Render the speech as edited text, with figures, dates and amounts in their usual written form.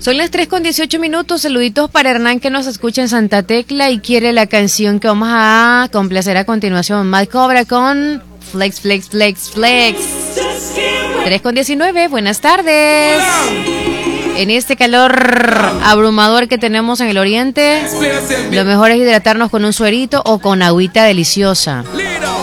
Son las 3:18. Saluditos para Hernán, que nos escucha en Santa Tecla y quiere la canción que vamos a complacer a continuación. Mad Cobra con Flex, Flex, Flex, Flex. 3:19, buenas tardes. En este calor abrumador que tenemos en el oriente, lo mejor es hidratarnos con un suerito o con agüita deliciosa.